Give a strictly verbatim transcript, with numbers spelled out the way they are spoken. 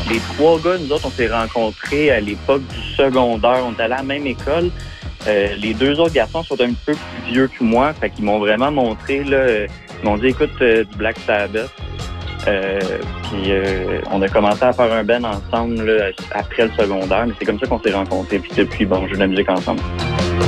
les trois gars, nous autres, on s'est rencontrés à l'époque du secondaire. On était allés à la même école. Euh, les deux autres garçons sont un peu plus vieux que moi. Fait qu'ils m'ont vraiment montré, là, ils m'ont dit, écoute, euh, du Black Sabbath. Euh, puis euh, on a commencé à faire un band ensemble là, après le secondaire. Mais c'est comme ça qu'on s'est rencontrés. Puis depuis, bon, on joue de la musique ensemble.